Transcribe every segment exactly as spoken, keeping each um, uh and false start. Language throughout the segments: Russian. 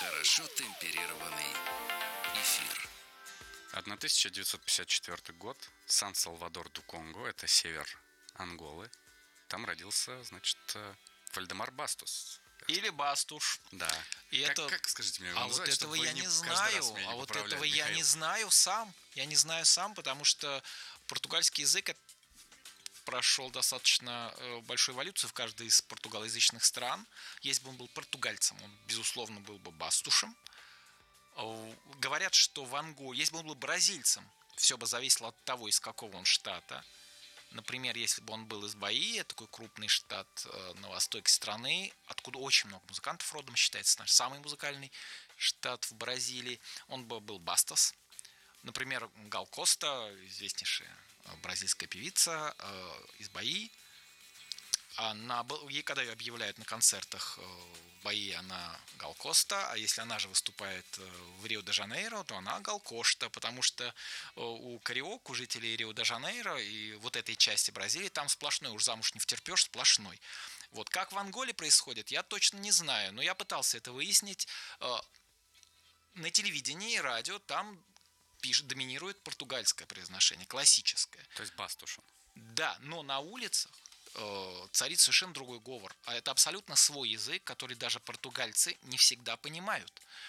Хорошо темперированный эфир. тысяча девятьсот пятьдесят четвёртый год. Сан-Салвадор-ду-Конго, это север Анголы. Там родился, значит, Вальдемар Бастус. Или Бастуш. Да. И как, это... как, скажите мне, его а называют, вот этого я не не знаю. Не а вот этого Михаил. я не знаю сам. Я не знаю сам, потому что португальский язык прошел достаточно большую эволюцию в каждой из португалоязычных стран. Если бы он был португальцем, он, безусловно, был бы Бастушем. Говорят, что в Анголе, если бы он был бразильцем, все бы зависело от того, из какого он штата. Например, если бы он был из Баии, такой крупный штат на востоке страны, откуда очень много музыкантов родом, считается наш самый музыкальный штат в Бразилии, он бы был Бастас. Например, Гал Коста, известнейшая бразильская певица из Баии. Она, ей, когда ее объявляют на концертах в Баии, она Гал Коста, а если она же выступает в Рио-де-Жанейро, то она Гал Кошта, потому что у кариок, у жителей Рио-де-Жанейро и вот этой части Бразилии там сплошной, уж замуж не втерпешь, сплошной. Вот как в Анголе происходит, я точно не знаю, но я пытался это выяснить. На телевидении и радио там пишет, доминирует португальское произношение, классическое. То есть Бастушем. Да, но на улицах царит совершенно другой говор. А это абсолютно свой язык, который даже португальцы не всегда понимают.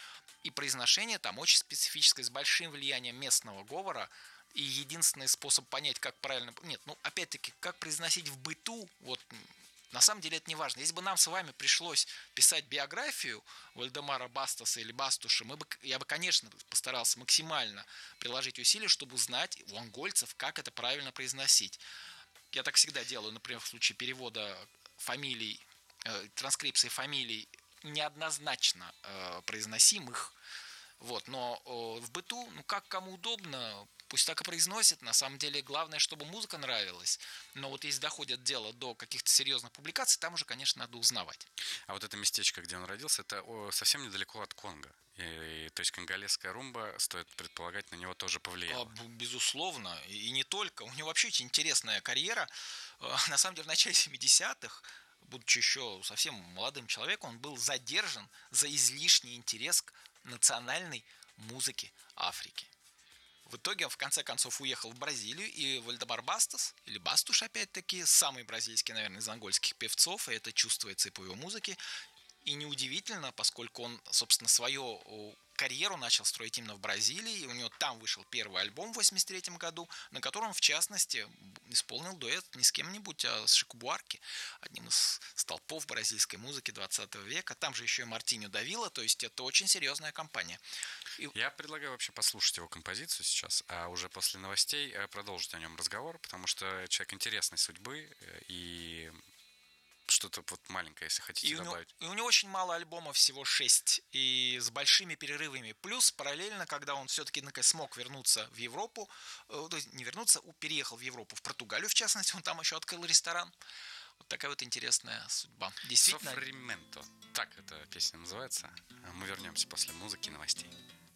И произношение там очень специфическое, с большим влиянием местного говора. И единственный способ понять, как правильно... Нет, ну, опять-таки, как произносить в быту, вот... На самом деле это не важно. Если бы нам с вами пришлось писать биографию Вальдемара Бастаса или Бастуша, мы бы, я бы, конечно, постарался максимально приложить усилия, чтобы узнать у ангольцев, как это правильно произносить. Я так всегда делаю, например, в случае перевода фамилий, э, транскрипции фамилий неоднозначно э, произносимых. Вот, но э, в быту, ну как кому удобно, пусть так и произносит. На самом деле главное, чтобы музыка нравилась. Но вот если доходит дело до каких-то серьезных публикаций, там уже, конечно, надо узнавать. А вот это местечко, где он родился, это совсем недалеко от Конго. И, то есть конголезская румба, стоит предполагать, на него тоже повлияла. Безусловно, и не только. У него вообще очень интересная карьера. На самом деле в начале семидесятых, будучи еще совсем молодым человеком, он был задержан за излишний интерес к национальной музыке Африки. В итоге он в конце концов уехал в Бразилию, и Вальдемар Бастас, или Бастуш опять-таки, самый бразильский, наверное, из ангольских певцов, и это чувствуется и по его музыке. И неудивительно, поскольку он, собственно, свою карьеру начал строить именно в Бразилии, и у него там вышел первый альбом в восемьдесят третьем году, на котором, в частности, исполнил дуэт не с кем-нибудь, а с Шику Буарке, одним из столпов бразильской музыки двадцатого века. Там же еще и Мартиньо да Вилла, то есть это очень серьезная компания. И... Я предлагаю вообще послушать его композицию сейчас, а уже после новостей продолжить о нем разговор, потому что человек интересной судьбы и... Что-то вот маленькое, если хотите и добавить. У него, и у него очень мало альбомов, всего шесть, и с большими перерывами. Плюс параллельно, когда он все-таки наконец смог вернуться в Европу, э, то есть не вернуться, переехал в Европу, в Португалию, в частности, он там еще открыл ресторан. Вот такая вот интересная судьба. Действительно. Софрименто. Так эта песня называется. Мы вернемся после музыки и новостей.